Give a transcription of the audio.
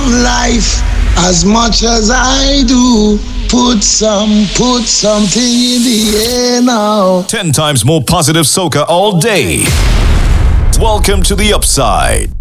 life as much as I do. Put something in the air now. 10 times more positive soca all day. Welcome to the Upside.